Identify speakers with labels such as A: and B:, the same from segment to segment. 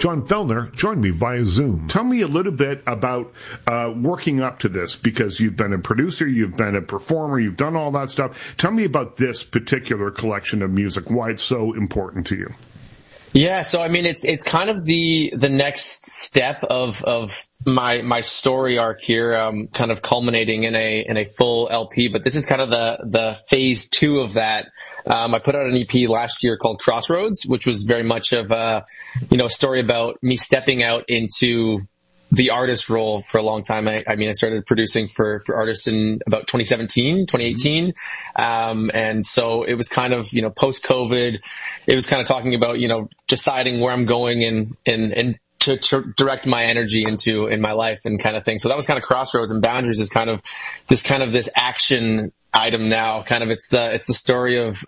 A: John Fellner joined me via Zoom. Tell me a little bit about working up to this, because you've been a producer, you've been a performer, you've done all that stuff. Tell me about this particular collection of music, why it's so important to you.
B: Yeah, so I mean, it's kind of the next step of my story arc here, kind of culminating in a full LP. But this is kind of the phase 2 of that. I put out an EP last year called Crossroads, which was very much of a story about me stepping out into the artist role for a long time. I mean, I started producing for artists in about 2018. And so it was kind of, post-COVID, it was kind of talking about, deciding where I'm going and to direct my energy into in my life and kind of thing. So that was kind of Crossroads, and Boundaries is kind of this action item now. Kind of it's the story of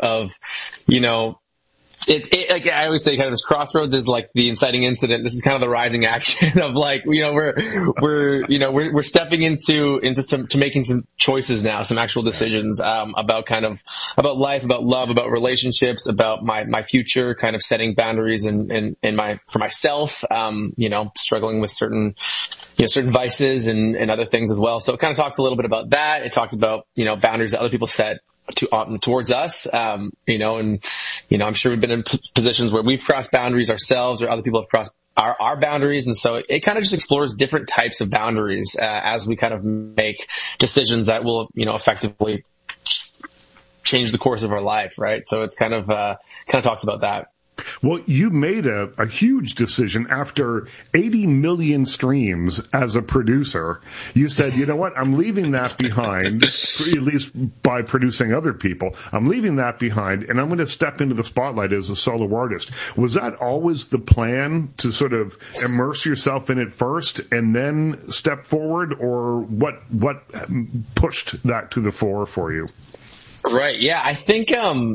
B: like I always say, kind of this Crossroads is like the inciting incident. This is kind of the rising action of like, we're stepping into making some choices now, some actual decisions, about life, about love, about relationships, about my future, kind of setting boundaries for myself, struggling with certain vices and other things as well. So it kind of talks a little bit about that. It talks about, boundaries that other people set towards us, and I'm sure we've been in positions where we've crossed boundaries ourselves, or other people have crossed our boundaries. And so it kind of just explores different types of boundaries, as we kind of make decisions that will, effectively change the course of our life. Right. So it's kind of talks about that.
A: Well, you made a huge decision after 80 million streams as a producer. You said, you know what, I'm leaving that behind, at least by producing other people. I'm leaving that behind, and I'm going to step into the spotlight as a solo artist. Was that always the plan, to sort of immerse yourself in it first and then step forward, or what pushed that to the fore for you?
B: Right. Yeah, I think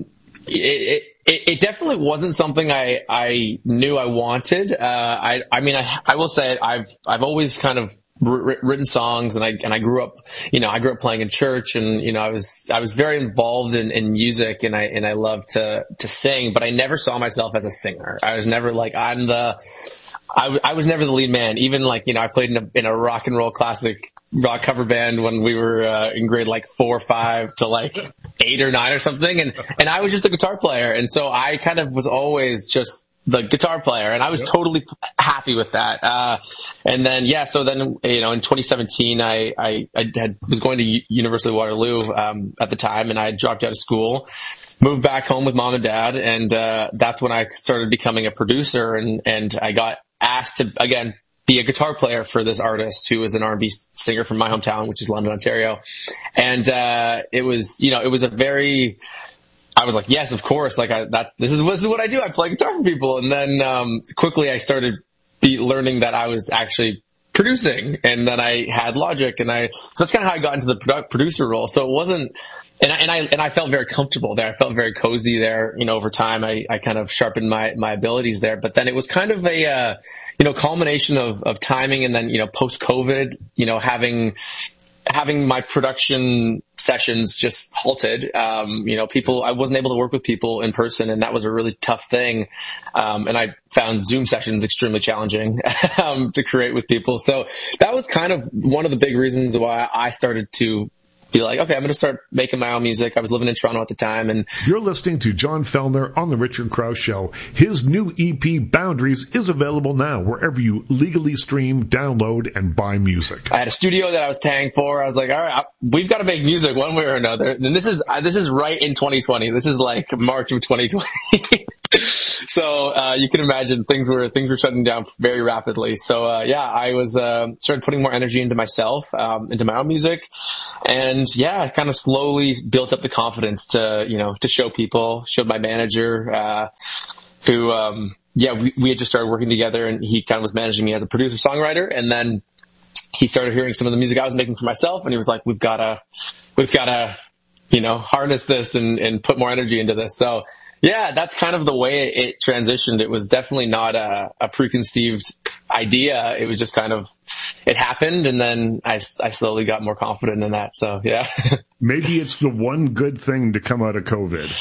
B: it definitely wasn't something I knew I wanted. I will say I've always kind of written songs, and I grew up playing in church, and I was very involved in music, and I love to sing, but I never saw myself as a singer. I was never like I was never the lead man. Even like, I played in a rock and roll classic rock cover band when we were in grade like 4 or 5 to like 8 or 9 or something, and I was just a guitar player, and so I kind of was always just the guitar player, and I was totally happy with that. And then so then in 2017 I was going to University of Waterloo at the time, and I had dropped out of school, moved back home with mom and dad, and that's when I started becoming a producer, and I got asked to again be a guitar player for this artist who is an R&B singer from my hometown, which is London, Ontario. And it was I was like, yes, of course. Like this is what I do. I play guitar for people. And then quickly I started learning that I was actually producing, and then I had Logic, so that's kind of how I got into the producer role. So it wasn't, and I felt very comfortable there. I felt very cozy there. Over time I kind of sharpened my abilities there, but then it was kind of a, culmination of timing, and then, post-COVID, having my production sessions just halted. I wasn't able to work with people in person, and that was a really tough thing. And I found Zoom sessions extremely challenging, to create with people. So that was kind of one of the big reasons why I started to be like, okay, I'm going to start making my own music. I was living in Toronto at the time. And
A: you're listening to John Fellner on The Richard Krause Show. His new EP, Boundaries, is available now wherever you legally stream, download, and buy music.
B: I had a studio that I was paying for. I was like, all right, we've got to make music one way or another. And this is right in 2020. This is like March of 2020. So you can imagine things were shutting down very rapidly. So I was started putting more energy into myself, into my own music, and I kind of slowly built up the confidence to show people. Showed my manager, who we had just started working together, and he kind of was managing me as a producer songwriter, and then he started hearing some of the music I was making for myself, and he was like, we've gotta harness this and put more energy into this. So yeah, that's kind of the way it transitioned. It was definitely not a preconceived idea. It was just kind of, it happened, and then I slowly got more confident in that. So yeah.
A: Maybe it's the one good thing to come out of COVID.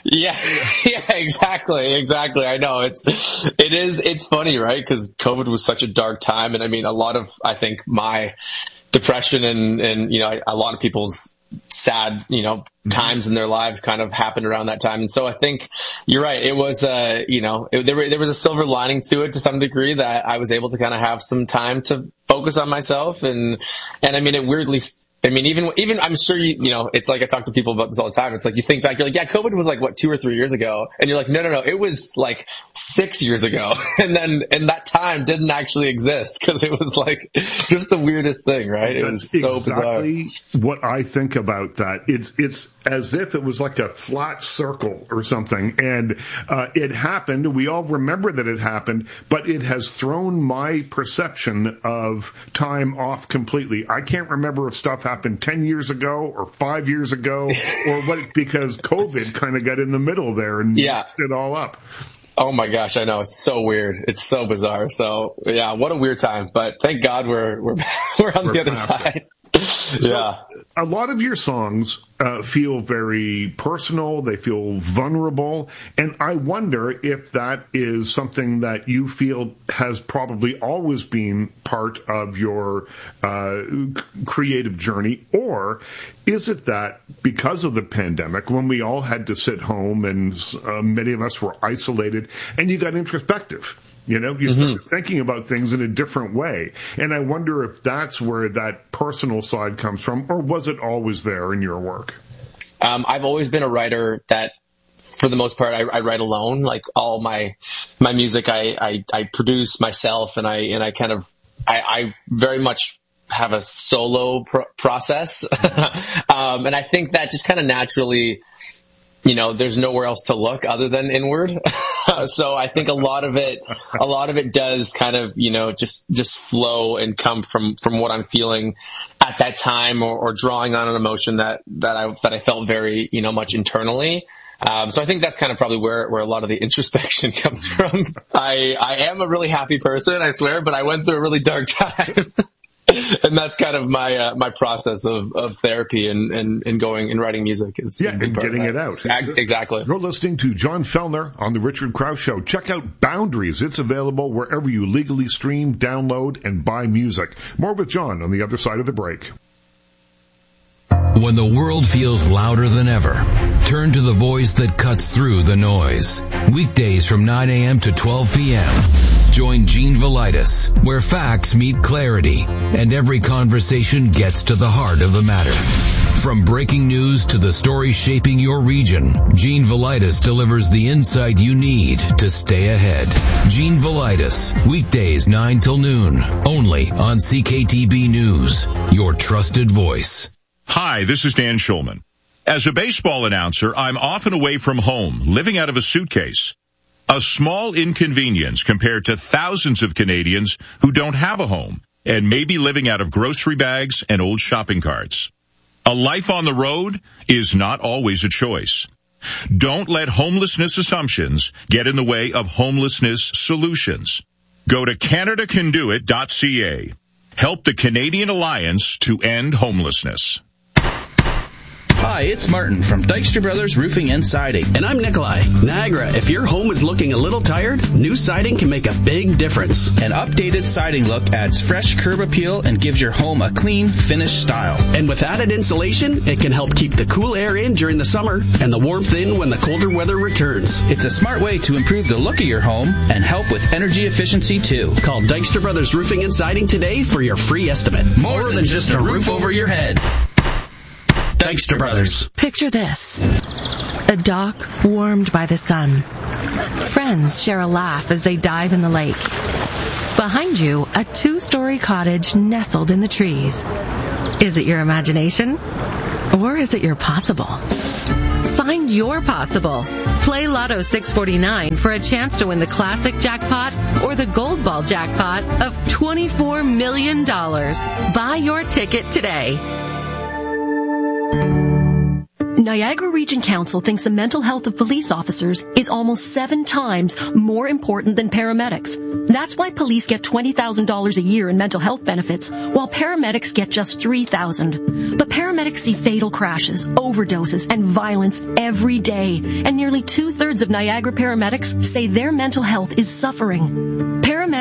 B: Yeah, exactly. I know it's funny, right? Because COVID was such a dark time, and I mean, a lot of, I think, my depression and a lot of people's sad, times in their lives kind of happened around that time. And so I think you're right. It was, there was a silver lining to it to some degree, that I was able to kind of have some time to focus on myself. And I mean, it weirdly, even I'm sure it's like, I talk to people about this all the time. It's like, you think back, you're like, yeah, COVID was like, 2 or 3 years ago. And you're like, no, it was like 6 years ago. And that time didn't actually exist, because it was like just the weirdest thing, right? It was so
A: exactly
B: bizarre.
A: What I think about that. It's as if it was like a flat circle or something. And, it happened. We all remember that it happened, but it has thrown my perception of time off completely. I can't remember if stuff happened 10 years ago or 5 years ago or what, because COVID kind of got in the middle there and mixed it all up.
B: Oh my gosh, I know. It's so weird. It's so bizarre. So yeah, what a weird time, but thank God we're on the other side. Yeah.
A: A lot of your songs feel very personal. They feel vulnerable. And I wonder if that is something that you feel has probably always been part of your creative journey, or is it that because of the pandemic, when we all had to sit home and many of us were isolated, and you got introspective? You start thinking about things in a different way. And I wonder if that's where that personal side comes from, or was it always there in your work?
B: I've always been a writer that, for the most part, I write alone. Like, all my music, I produce myself, and I very much have a solo process. And I think that just kind of naturally, there's nowhere else to look other than inward. So I think a lot of it does kind of, just flow and come from what I'm feeling at that time, or drawing on an emotion that I felt very, much internally. So I think that's kind of probably where a lot of the introspection comes from. I am a really happy person, I swear, but I went through a really dark time. And that's kind of my process of therapy and going and writing music. And
A: getting it out.
B: Exactly.
A: You're listening to John Fellner on The Richard Krause Show. Check out Boundaries. It's available wherever you legally stream, download, and buy music. More with John on the other side of the break.
C: When the world feels louder than ever, turn to the voice that cuts through the noise. Weekdays from 9 a.m. to 12 p.m. Join Gene Velitis, where facts meet clarity and every conversation gets to the heart of the matter. From breaking news to the stories shaping your region, Gene Velitis delivers the insight you need to stay ahead. Gene Velitis, weekdays 9 till noon, only on CKTB News, your trusted voice.
D: Hi, this is Dan Schulman. As a baseball announcer, I'm often away from home, living out of a suitcase. A small inconvenience compared to thousands of Canadians who don't have a home and may be living out of grocery bags and old shopping carts. A life on the road is not always a choice. Don't let homelessness assumptions get in the way of homelessness solutions. Go to CanadaCanDoIt.ca. Help the Canadian Alliance to End Homelessness.
E: Hi, it's Martin from Dykstra Brothers Roofing and Siding.
F: And I'm Nikolai. Niagara, if your home is looking a little tired, new siding can make a big difference.
E: An updated siding look adds fresh curb appeal and gives your home a clean, finished style.
F: And with added insulation, it can help keep the cool air in during the summer and the warmth in when the colder weather returns.
E: It's a smart way to improve the look of your home and help with energy efficiency too.
F: Call Dykstra Brothers Roofing and Siding today for your free estimate.
E: More than just a roof over your head.
F: Dykstra Brothers.
G: Picture this. A dock warmed by the sun. Friends share a laugh as they dive in the lake. Behind you, a 2-story cottage nestled in the trees. Is it your imagination? Or is it your possible? Find your possible. Play Lotto 649 for a chance to win the classic jackpot or the gold ball jackpot of $24 million. Buy your ticket today.
H: Niagara Region Council thinks the mental health of police officers is almost 7 times more important than paramedics. That's why police get $20,000 a year in mental health benefits, while paramedics get just $3,000. But paramedics see fatal crashes, overdoses, and violence every day, and nearly 2/3 of Niagara paramedics say their mental health is suffering.